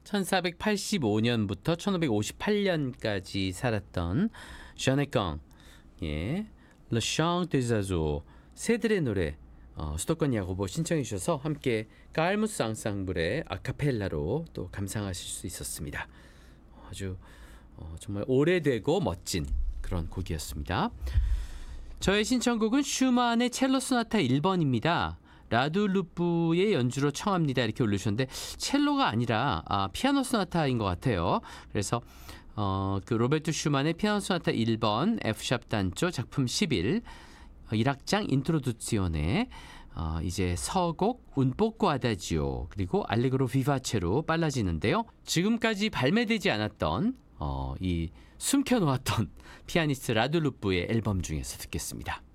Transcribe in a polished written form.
1485년부터 1558년까지 살았던 샤네강, 예, Le Chant des Oiseaux, 새들의 노래, 수도권 야구보 신청해 주셔서 함께 깔무스 앙상블의 아카펠라로 또 감상하실 수 있었습니다. 아주 정말 오래되고 멋진 그런 곡이었습니다. 저의 신청곡은 슈만의 첼로 소나타 1번입니다. 라두루프의 연주로 청합니다. 이렇게 올려주셨는데 첼로가 아니라 피아노 소나타인 것 같아요. 그래서 그 로베르토 슈만의 피아노 소나타 1번 F샵 단조 작품 11 1악장 인트로두치오네 이제 서곡 운뽀꼬 아다지오 그리고 알레그로 비바체로 빨라지는데요. 지금까지 발매되지 않았던 이 숨겨놓았던 피아니스트 라두루프의 앨범 중에서 듣겠습니다.